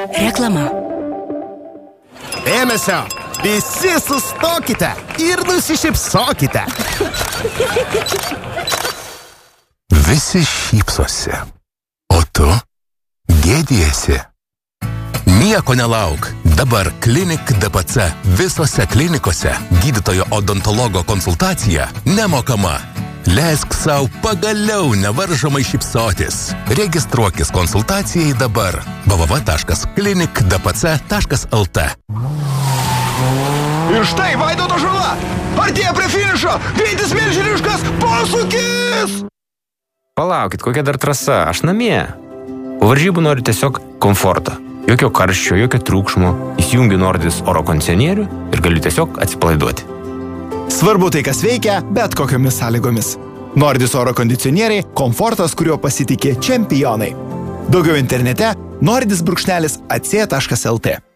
Reklama. Dėmesio! Visi sustokite ir nusišypsokite. Visi šypsosi, o tu gėdijasi. Nieko nelauk. Dabar Klinik DPC visose klinikose gydytojo odontologo konsultacija nemokama. Leisk savo pagaliau nevaržomai šypsotis. Registruokis konsultacijai dabar. www.klinikdpc.lt. Ir štai Vaidoto žala. Artėja prie finišo. Greitis milžiniškas posūkis. Palaukit, kokia dar trasa? Aš namie. Po varžybų noriu tiesiog komforto. Jokio karščio, jokio triukšmo. Įsijungiu Nordis oro kondicionierių ir galiu tiesiog atsipalaiduoti. Svarbu tai, kas veikia, bet kokiomis sąlygomis. Nordis oro kondicionieriai – komfortas, kuriuo pasitikė čempionai. Daugiau internete nordis_ac.lt